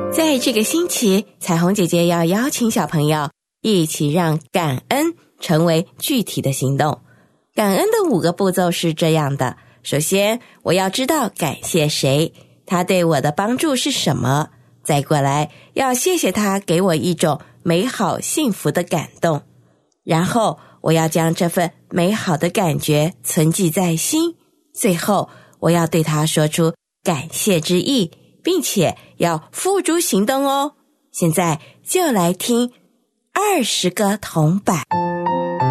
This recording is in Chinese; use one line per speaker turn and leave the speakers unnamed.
在这个星期，彩虹姐姐要邀请小朋友一起让感恩成为具体的行动。感恩的5个步骤是这样的：首先，我要知道感谢谁，他对我的帮助是什么，再过来要谢谢他给我一种美好幸福的感动，然后我要将这份美好的感觉存记在心，最后我要对他说出感谢之意，并且要付诸行动哦。现在就来听20个铜板。